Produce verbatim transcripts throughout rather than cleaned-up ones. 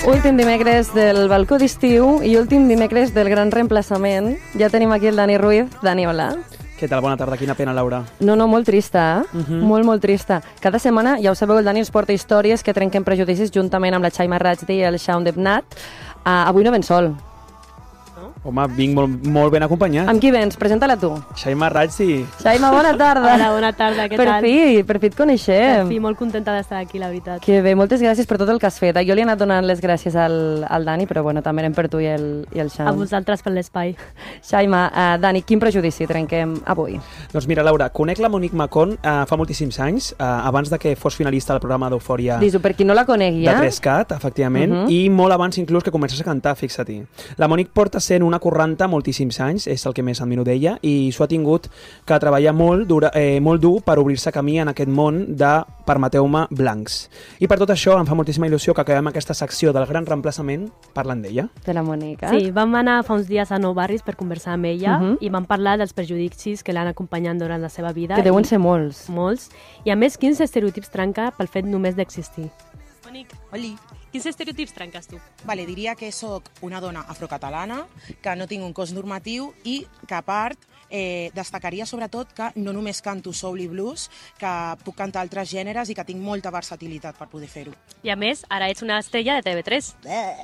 Últim dimecres del balcó d'estiu i últim dimecres del gran reemplaçament. Ja tenim aquí el Dani Ruiz. Dani, hola. Què tal? Bona tarda. Quina pena, Laura. No, no, molt trista, eh? Uh -huh. Molt, molt trista. Cada setmana, ja ho sabeu, el Dani ens porta històries que trenquen prejudicis juntament amb la Xaima Rajdi i el Shaun Debnat. Uh, avui no ven sol. Home, vinc molt, molt ben acompanyat. Amb qui vens? Presenta-la tu. Xaima Rajdi. Xaima, bona tarda. Hola, bona tarda, què per tal? Per fi, per fi et coneixem. Per fi, molt contenta d'estar aquí, la veritat. Que bé, moltes gràcies per tot el que has fet. Jo li he anat donant les gràcies al, al Dani, però bueno, també anem per tu i el, i el Shaun. A vosaltres per l'espai. Xaima, uh, Dani, quin prejudici trenquem avui? Doncs mira, Laura, conec la Monique Macon uh, fa moltíssims anys, uh, abans de que fos finalista del programa d'Eufòria. Dis-ho, per qui no la conegui, eh? De tres cat, efectivament, uh -huh. i molt abans inclús que comencés a cantar, fixa-t'hi. La Monique porta sent una corranta moltíssims anys, és el que més admiro d'ella, i s'ho ha tingut que treballar molt, dura, eh, molt dur per obrir-se camí en aquest món de, permeteu-me, blancs. I per tot això em fa moltíssima il·lusió que acabem aquesta secció del gran reemplaçament parlant d'ella. De la Monique. Sí, vam anar fa uns dies a Nou Barris per conversar amb ella uh -huh. i vam parlar dels prejudicis que l'han acompanyat durant la seva vida. Que deuen ser molts. Molts. I a més, quins estereotips trenca pel fet només d'existir? Monique, oli. Quins estereotips trenques tu? Vale, diria que sóc una dona afrocatalana, que no tinc un cos normatiu i que, a part, eh, destacaria sobretot que no només canto soul i blues, que puc cantar altres gèneres i que tinc molta versatilitat per poder fer-ho. I a més, ara ets una estrella de T V tres. Eh.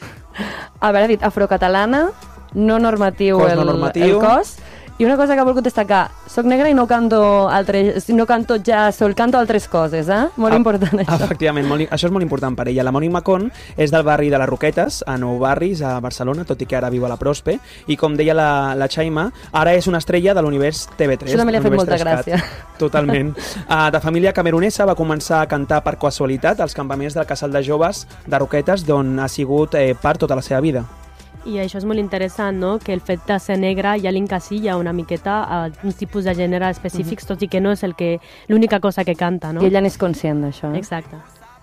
A veure, ha dit afrocatalana, no normatiu, cos el, no normatiu. el cos. I una cosa que he volgut destacar, soc negra i no canto, altres, no canto ja sol, canto altres coses, eh? Molt ah, important això. Efectivament, molt, això és molt important per ella. La Monique Macon és del barri de les Roquetes, a Nou Barris, a Barcelona, tot i que ara viu a la Prospe, i com deia la, la Xaima, ara és una estrella de l'univers T V tres. Això també li ha fet molta gràcia. Totalment. Uh, de família camerunesa, va començar a cantar per casualitat als campaments del Casal de Joves de Roquetes, d'on ha sigut eh, part tota la seva vida. I això és molt interessant, no?, que el fet de ser negra ja l'incasilla una miqueta a uns tipus de gènere específics, mm-hmm. tot i que no és el que l'única cosa que canta, no? I ella n'és conscient d'això. Exacte.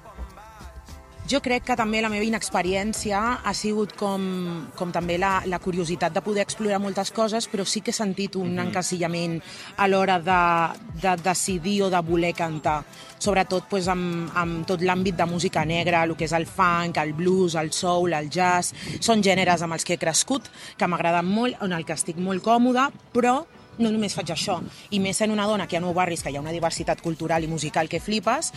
Jo crec que també la meva inexperiència ha sigut com, com també la, la curiositat de poder explorar moltes coses, però sí que he sentit un mm-hmm. encasillament a l'hora de, de decidir o de voler cantar. Sobretot pues, amb, amb tot l'àmbit de música negra, el que és el funk, el blues, el soul, el jazz. Són gèneres amb els que he crescut, que m'agraden molt, en el que estic molt còmoda, però no només faig això, i més sent una dona que hi ha Nou Barris, que hi ha una diversitat cultural i musical que flipes,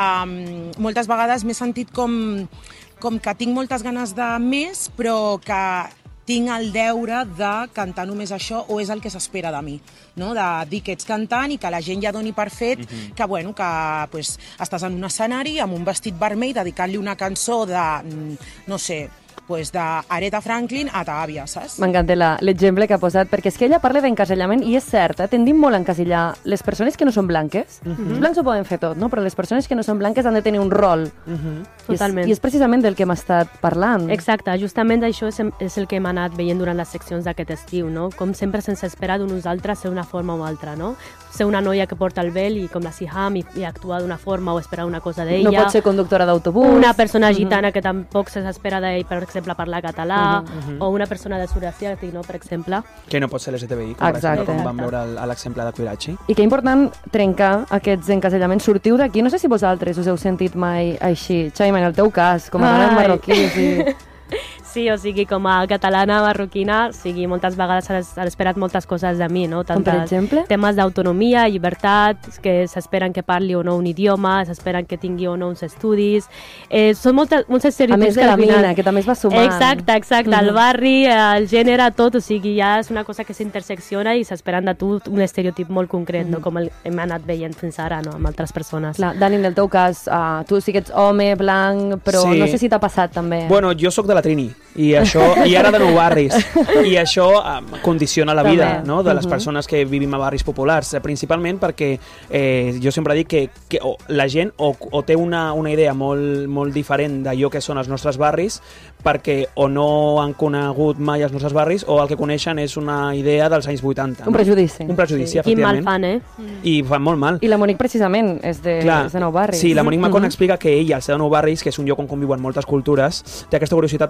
um, moltes vegades m'he sentit com, com que tinc moltes ganes de més, però que tinc el deure de cantar només això o és el que s'espera de mi, no? De dir que ets cantant i que la gent ja doni per fet uh-huh. que, bueno, que pues, estàs en un escenari amb un vestit vermell dedicant-li una cançó de, no sé, pues d'Aretha Franklin a ta àvia, saps? M'encanta l'exemple que ha posat, perquè és que ella parla d'encasellament i és cert, eh? Tendim molt a encasillar les persones que no són blanques. Uh-huh. Els blancs ho poden fer tot, no? Però les persones que no són blanques han de tenir un rol. Uh-huh. I, Totalment. és, I és precisament del que hem estat parlant. Exacte, justament això és, és el que hem anat veient durant les seccions d'aquest estiu, no? Com sempre se'ns espera d'un nosaltres ser una forma o altra, no? Ser una noia que porta el vel i com la Siham i, i actuar d'una forma o esperar una cosa d'ella. No pot ser conductora d'autobús. Una persona gitana uh-huh. que tampoc s'espera d'ell, per exemple, parlar català, uh-huh. o una persona de sud asiàtic, no, per exemple. Que no pot ser L G T B I, com, exemple, com vam veure a l'exemple de Quirachi. I que important trencar aquests encasellaments. Sortiu d'aquí, no sé si vosaltres us heu sentit mai així. Xaima, en el teu cas, com a dona marroquí, sí. Sí, o sigui, com a catalana marroquina, o sigui, moltes vegades s'han esperat moltes coses de mi, no? Com per exemple? Temes d'autonomia, llibertat, que s'esperen que parli o no un idioma, s'esperen que tingui o no uns estudis. Eh, són moltes, molts estereotips. A més de la mina, que també es va sumant. Exacte, exacte. Mm-hmm. El barri, el gènere, tot, o sigui, ja és una cosa que s'intersecciona i s'esperen de tu un estereotip molt concret, mm-hmm. no? Com el, hem anat veient fins ara, no? Amb altres persones. Clar, Dani, en el teu cas, uh, tu sí que ets home, blanc, però sí. No sé si t'ha passat també. Bueno, jo sóc de la Trini. I, això, i ara de Nou Barris, i això eh, condiciona la vida, no? De les persones que vivim a barris populars, eh, principalment perquè eh, jo sempre dic que, que o, la gent o, o té una, una idea molt, molt diferent d'allò que són els nostres barris, perquè o no han conegut mai els nostres barris o el que coneixen és una idea dels anys vuitanta. Un no? prejudici. Un prejudici, sí. I efectivament. mal fan, eh? I fan molt mal. I la Monique precisament és de, Clar, és de Nou Barris. Sí, la Monique Macon uh-huh. explica que ella, al ser de Nou Barris, que és un lloc on conviuen moltes cultures, té aquesta curiositat per voler explorar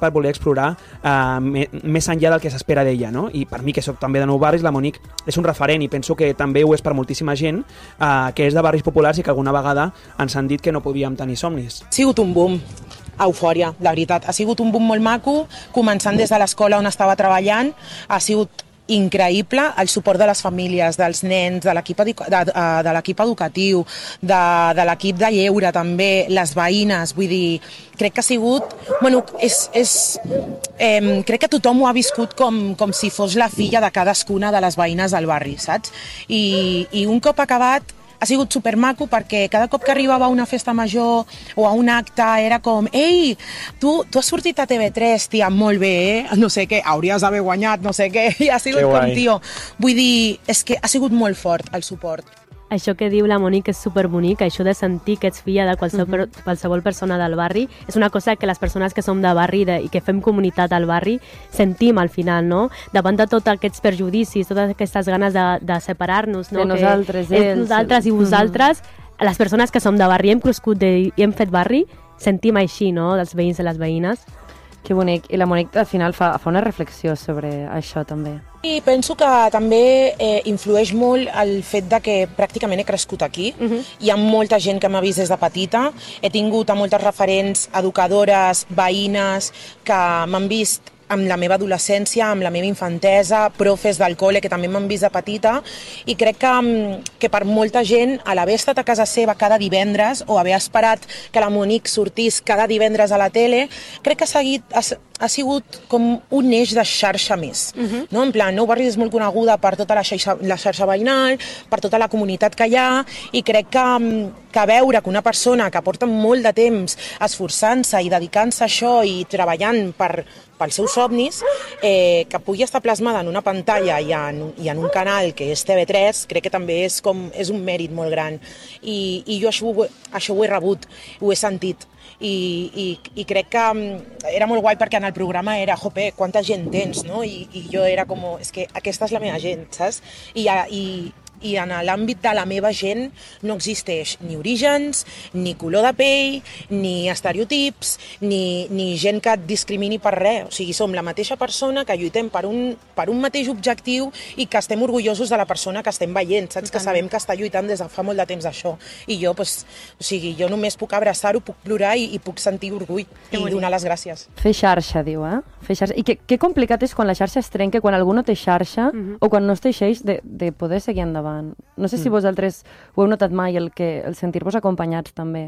explorar uh, me, més enllà del que s'espera d'ella, no? I per mi, que soc també de Nou Barris, la Monique és un referent i penso que també ho és per moltíssima gent uh, que és de barris populars i que alguna vegada ens han dit que no podíem tenir somnis. Ha sigut un boom. Eufòria, la veritat. Ha sigut un boom molt maco, començant des de l'escola on estava treballant, ha sigut increïble el suport de les famílies, dels nens, de l'equip edu de, de l'equip educatiu, de, de l'equip de lleure també, les veïnes, vull dir, crec que ha sigut, bueno, és, és, eh, crec que tothom ho ha viscut com, com si fos la filla de cadascuna de les veïnes del barri, saps? I, i un cop acabat, ha sigut supermaco perquè cada cop que arribava a una festa major o a un acte era com «Ei, tu, tu has sortit a T V tres, tia, molt bé, eh? No sé què, hauries d'haver guanyat, no sé què», i ha sigut com, tio. Vull dir, és que ha sigut molt fort el suport. Això que diu la Monique és superbonic, això de sentir que ets filla de qualsevol, uh-huh. qualsevol persona del barri, és una cosa que les persones que som de barri de, i que fem comunitat al barri sentim al final, no? Davant de tots aquests perjudicis, totes aquestes ganes de, de separar-nos, no? De nosaltres, que ells. Nosaltres i vosaltres, uh-huh. les persones que som de barri, hem crescut de, i hem fet barri, sentim així, no?, dels veïns i les veïnes. Que bonic. I la Monique al final fa, fa una reflexió sobre això també. I penso que també eh, influeix molt el fet de que pràcticament he crescut aquí. Uh-huh. Hi ha molta gent que m'ha vist des de petita. He tingut a moltes referents, educadores, veïnes, que m'han vist amb la meva adolescència, amb la meva infantesa, profes del col·le que també m'han vist de petita, i crec que, que per molta gent, a l'haver estat a casa seva cada divendres o haver esperat que la Monique sortís cada divendres a la tele, crec que ha, seguit, ha, ha sigut com un eix de xarxa més. Uh-huh. No? En plan, Nou Barris és molt coneguda per tota la xarxa, la xarxa veïnal, per tota la comunitat que hi ha, i crec que, que veure que una persona que porta molt de temps esforçant-se i dedicant-se a això i treballant per pels seus somnis, eh, que pugui estar plasmada en una pantalla i en, i en un canal que és T V tres, crec que també és, com, és un mèrit molt gran. I, i jo això, això ho he rebut, ho he sentit. I, i, i crec que era molt guai perquè en el programa era, jope, quanta gent tens, no? I, i jo era com, és que aquesta és la meva gent, saps? I, i, i en l'àmbit de la meva gent no existeix ni orígens, ni color de pell, ni estereotips, ni, ni gent que et discrimini per res. O sigui, som la mateixa persona que lluitem per un, per un mateix objectiu i que estem orgullosos de la persona que estem veient, saps? Que sabem que està lluitant des de fa molt de temps això. I jo, pues, o sigui, jo només puc abraçar-ho, puc plorar i, i puc sentir orgull i donar les gràcies. Fer xarxa, diu, eh? Fer xarxa. I que, que complicat és quan la xarxa es trenca, quan algú no té xarxa uh-huh. o quan no es teixeix de, de poder seguir endavant. No sé si vosaltres ho heu notat mai, el, que, el sentir-vos acompanyats també.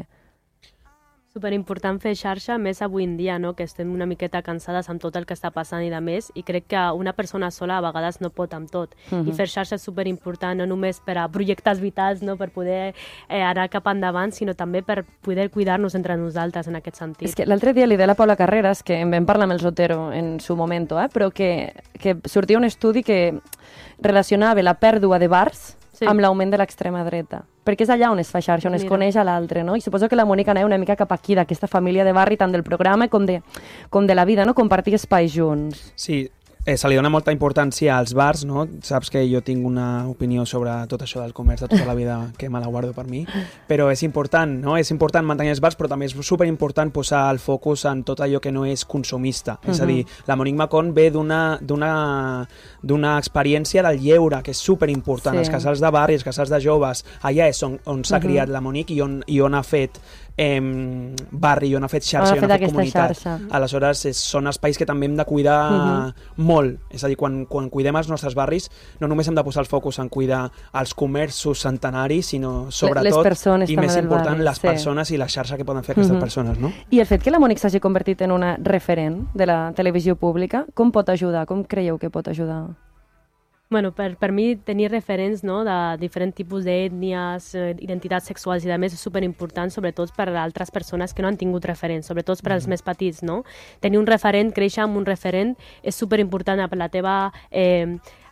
Superimportant fer xarxa, més avui en dia, no? Que estem una miqueta cansades amb tot el que està passant i de més, i crec que una persona sola a vegades no pot amb tot. Uh-huh. I fer xarxa és superimportant, no només per a projectes vitals, no? Per poder eh, anar cap endavant, sinó també per poder cuidar-nos entre nosaltres en aquest sentit. És que l'altre dia li deia a la Paula Carreras, que en vam parlar amb el Zotero en su moment, eh? Però que, que sortia un estudi que relacionava la pèrdua de bars sí. amb l'augment de l'extrema dreta. Perquè és allà on es fa xarxa, on Mira. es coneix a l'altre, no? I suposo que la Mònica anava una mica cap aquí, d'aquesta família de barri, tant del programa com de, com de la vida, no? Compartir espais junts. Sí, eh, se li dona molta importància als bars, no? Saps que jo tinc una opinió sobre tot això del comerç de tota la vida que me la guardo per mi, però és important, no? És important mantenir els bars, però també és superimportant posar el focus en tot allò que no és consumista. Uh-huh. És a dir, la Monique Macon ve d'una d'una d'una experiència del lleure, que és superimportant. Sí. Els casals de barri, els casals de joves, allà és on, on s'ha uh-huh. criat la Monique i on, i on ha fet eh, barri, on ha fet xarxa, on i on ha fet comunitat. Xarxa. Aleshores, és, són espais que també hem de cuidar uh-huh. molt. És a dir, quan, quan cuidem els nostres barris, no només hem de posar el focus en cuidar els comerços centenaris, sinó sobretot, i més important, barri, les sí. persones i la xarxa que poden fer aquestes uh-huh. persones, no? I el fet que la Monique s'hagi convertit en una referent de la televisió pública, com pot ajudar? Com creieu que pot ajudar? Bueno, per, per mi tenir referents, no, de diferents tipus d'ètnies, eh, identitats sexuals i de més és superimportant, sobretot per a altres persones que no han tingut referents, sobretot per als mm. més petits, no? Tenir un referent, créixer amb un referent és superimportant per la teva eh,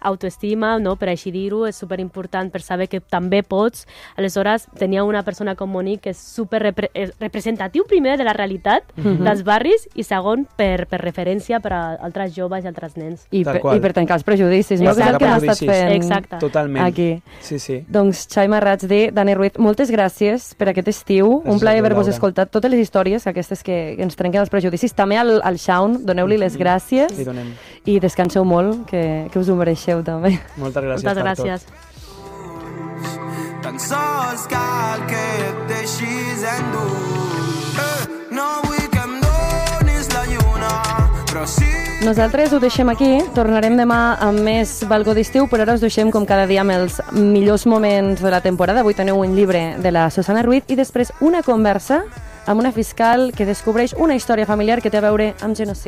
autoestima, no? Per així dir-ho, és superimportant per saber que també pots. Aleshores, tenia una persona com Monique que és super repre representatiu primer de la realitat mm-hmm. dels barris i segon per, per referència per a altres joves i altres nens. I, per, i per tancar els prejudicis, no? Exacte. Que és el que hem estat fent Exacte. Totalment. aquí. Sí, sí. Doncs Xaima Rachdi, Dani Ruiz, moltes gràcies per aquest estiu. Un plaer haver-vos escoltat totes les històries, aquestes que, que ens trenquen els prejudicis. També al, al Shaun, doneu-li les gràcies Li donem. i descanseu molt, que, que us ho mereixeu també. Moltes gràcies Moltes per gràcies. tot. Tan sols cal que et deixis endur. Eh, no vull que em donis la lluna, però sí... Nosaltres ho deixem aquí, tornarem demà amb més Valgo d'estiu, però ara us deixem com cada dia amb els millors moments de la temporada. Avui teniu un llibre de la Susana Ruiz i després una conversa amb una fiscal que descobreix una història familiar que té a veure amb genocidi.